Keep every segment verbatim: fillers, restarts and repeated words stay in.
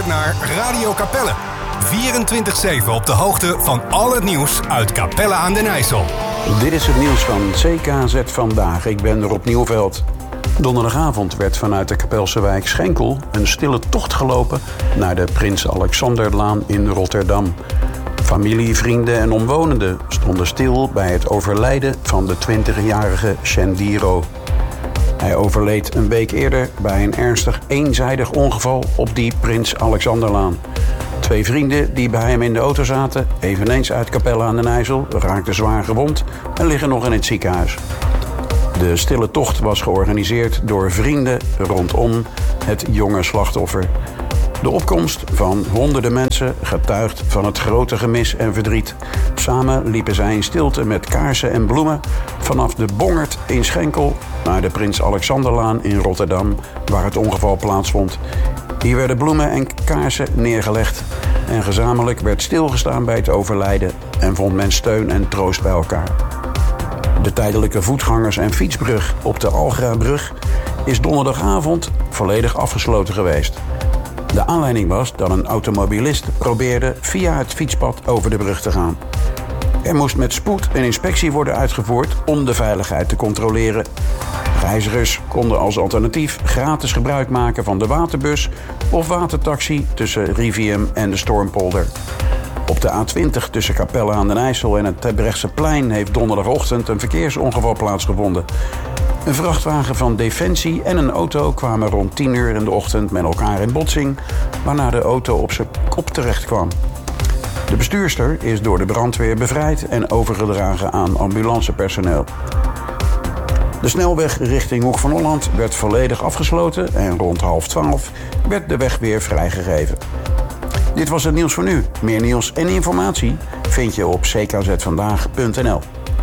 luistert naar Radio Capelle. vierentwintig zeven op de hoogte van al het nieuws uit Capelle aan den IJssel. Dit is het nieuws van C K Z Vandaag. Ik ben Rob Nieuwveld. Donderdagavond werd vanuit de Kapelse wijk Schenkel een stille tocht gelopen naar de Prins Alexanderlaan in Rotterdam. Familie, vrienden en omwonenden stonden stil bij het overlijden van de twintigjarige Shendiro. Hij overleed een week eerder bij een ernstig eenzijdig ongeval op die Prins Alexanderlaan. Twee vrienden die bij hem in de auto zaten, eveneens uit Capelle aan den IJssel, raakten zwaar gewond en liggen nog in het ziekenhuis. De stille tocht was georganiseerd door vrienden rondom het jonge slachtoffer. De opkomst van honderden mensen getuigt van het grote gemis en verdriet. Samen liepen zij in stilte met kaarsen en bloemen vanaf de Bongert in Schenkel naar de Prins Alexanderlaan in Rotterdam, waar het ongeval plaatsvond. Hier werden bloemen en kaarsen neergelegd en gezamenlijk werd stilgestaan bij het overlijden en vond men steun en troost bij elkaar. De tijdelijke voetgangers- en fietsbrug op de Algrabrug is donderdagavond volledig afgesloten geweest. De aanleiding was dat een automobilist probeerde via het fietspad over de brug te gaan. Er moest met spoed een inspectie worden uitgevoerd om de veiligheid te controleren. Reizigers konden als alternatief gratis gebruik maken van de waterbus of watertaxi tussen Riviem en de Stormpolder. Op de A twintig tussen Capelle aan den IJssel en het Terbrechtseplein heeft donderdagochtend een verkeersongeval plaatsgevonden. Een vrachtwagen van Defensie en een auto kwamen rond tien uur in de ochtend met elkaar in botsing, waarna de auto op zijn kop terecht kwam. De bestuurster is door de brandweer bevrijd en overgedragen aan ambulancepersoneel. De snelweg richting Hoek van Holland werd volledig afgesloten en rond half twaalf werd de weg weer vrijgegeven. Dit was het nieuws voor nu. Meer nieuws en informatie vind je op c k z vandaag punt n l.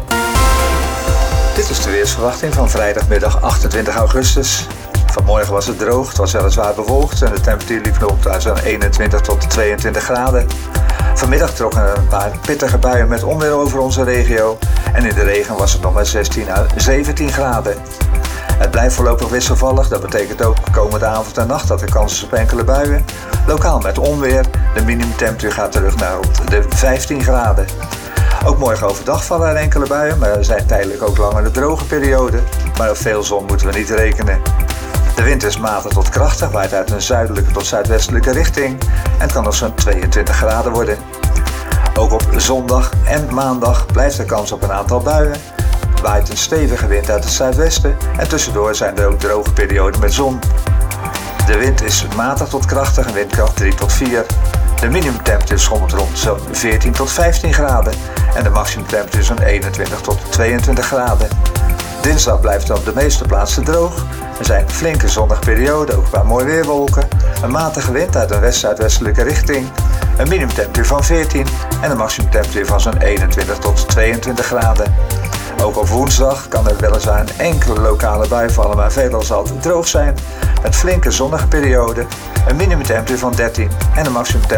Dit is de weersverwachting van vrijdagmiddag achtentwintig augustus. Vanmorgen was het droog, het was weliswaar bewolkt en de temperatuur liep op naar zo'n eenentwintig tot tweeëntwintig graden. Vanmiddag trokken er een paar pittige buien met onweer over onze regio en in de regen was het nog maar zestien à zeventien graden. Het blijft voorlopig wisselvallig, dat betekent ook komende avond en nacht dat er kans is op enkele buien. Lokaal met onweer, de minimumtemperatuur gaat terug naar rond de vijftien graden. Ook morgen overdag vallen er enkele buien, maar er zijn tijdelijk ook langere droge perioden. Maar op veel zon moeten we niet rekenen. De wind is matig tot krachtig, waait uit een zuidelijke tot zuidwestelijke richting en het kan nog zo'n tweeëntwintig graden worden. Ook op zondag en maandag blijft er kans op een aantal buien. Waait een stevige wind uit het zuidwesten en tussendoor zijn er ook droge perioden met zon. De wind is matig tot krachtig en windkracht drie tot vier. De minimumtemperatuur schommelt rond zo'n veertien tot vijftien graden en de maximumtemperatuur zo'n eenentwintig tot tweeëntwintig graden. Dinsdag blijft het op de meeste plaatsen droog. Er zijn flinke zonnige perioden, ook een paar mooie weerwolken. Een matige wind uit een west-zuidwestelijke richting. Een minimumtemperatuur van veertien en een maximumtemperatuur van zo'n eenentwintig tot tweeëntwintig graden. Ook op woensdag kan er weliswaar een enkele lokale bui vallen, maar veelal zal het droog zijn. Met flinke zonnige perioden, een minimumtemperatuur van dertien en een maximumtemperatuur